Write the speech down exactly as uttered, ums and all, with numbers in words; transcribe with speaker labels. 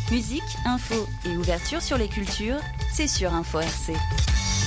Speaker 1: Musique, info et ouverture sur les cultures, c'est sur Info R C.